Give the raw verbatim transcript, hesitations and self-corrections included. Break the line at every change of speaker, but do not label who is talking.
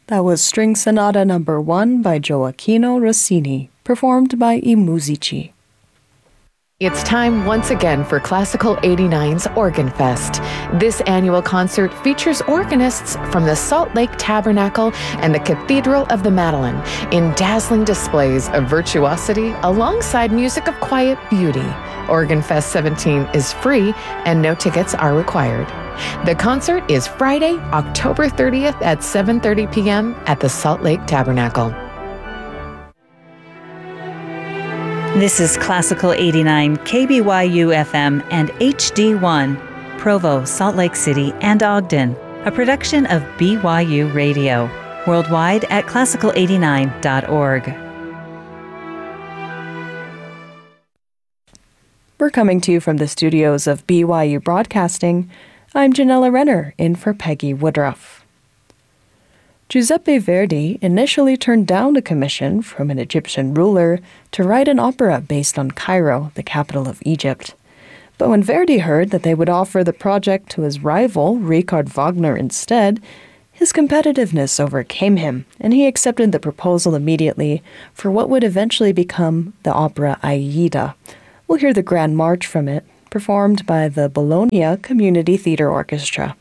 That was String Sonata Number One by Gioacchino Rossini, performed by I Musici.
It's time once again for Classical eighty-nine's Organ Fest. This annual concert features organists from the Salt Lake Tabernacle and the Cathedral of the Madeleine in dazzling displays of virtuosity alongside music of quiet beauty. Organ Fest seventeen is free and no tickets are required. The concert is Friday, October thirtieth at seven thirty p.m. at the Salt Lake Tabernacle.
This is Classical eighty-nine, K B Y U F M and H D one, Provo, Salt Lake City, and Ogden, a production of B Y U Radio, worldwide at classical eighty-nine dot org.
We're coming to you from the studios of B Y U Broadcasting. I'm Janella Renner, in for Peggy Woodruff. Giuseppe Verdi initially turned down a commission from an Egyptian ruler to write an opera based on Cairo, the capital of Egypt. But when Verdi heard that they would offer the project to his rival, Richard Wagner, instead, his competitiveness overcame him, and he accepted the proposal immediately for what would eventually become the opera Aida. We'll hear the Grand March from it, performed by the Bologna Community Theatre Orchestra.